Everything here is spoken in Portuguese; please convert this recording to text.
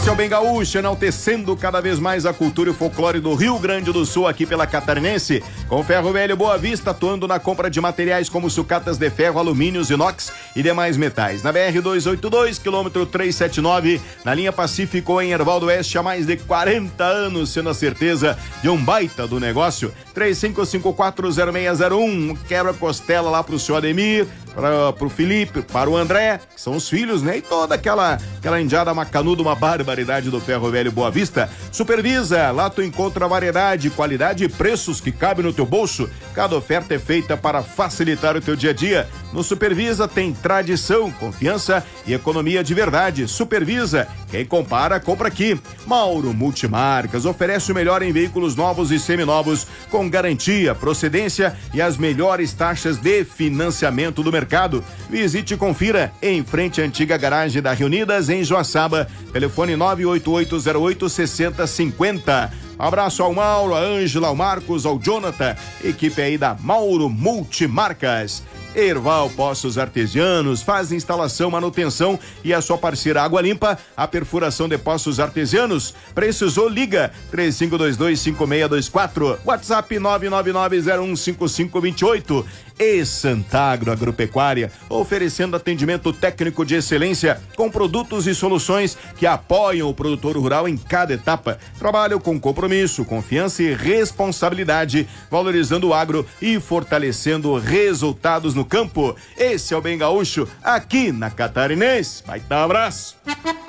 Esse é o Bem Gaúcho, enaltecendo cada vez mais a cultura e o folclore do Rio Grande do Sul aqui pela Catarinense. Com Ferro Velho Boa Vista, atuando na compra de materiais como sucatas de ferro, alumínios, inox e demais metais. Na BR-282, quilômetro 379, na linha Pacífico, em Erval do Oeste, há mais de 40 anos, sendo a certeza de um baita do negócio. 35540601, quebra-costela lá pro senhor Ademir, pro Felipe, para o André, que são os filhos, né? E toda aquela indiada macanuda, uma barbaridade do Ferro Velho Boa Vista. Supervisa, lá tu encontra variedade, qualidade e preços que cabem no teu bolso. Cada oferta é feita para facilitar o teu dia a dia. No Supervisa tem tradição, confiança e economia de verdade. Supervisa, quem compara, compra aqui. Mauro Multimarcas oferece o melhor em veículos novos e seminovos, com garantia, procedência e as melhores taxas de financiamento do mercado. Visite e confira em frente à antiga garagem da Reunidas, em Joaçaba. Telefone 98808-6050. Abraço ao Mauro, a Ângela, ao Marcos, ao Jonathan, equipe aí da Mauro Multimarcas. Erval Poços Artesianos faz instalação, manutenção e a sua parceira Água Limpa, a perfuração de poços artesianos. Precisou, liga 35225624, WhatsApp 999015528. E Santagro Agropecuária, oferecendo atendimento técnico de excelência com produtos e soluções que apoiam o produtor rural em cada etapa. Trabalham com compromisso, confiança e responsabilidade, valorizando o agro e fortalecendo resultados no campo. Esse é o Bem Gaúcho, aqui na Catarinense. Vai dar um abraço.